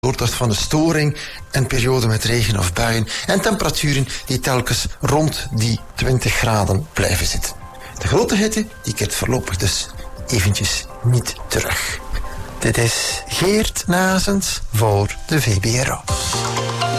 doortocht van de storing, een periode met regen of buien en temperaturen die telkens rond die 20 graden blijven zitten. De grote hitte die keert voorlopig dus eventjes niet terug. Dit is Geert Nazens voor de VPRO.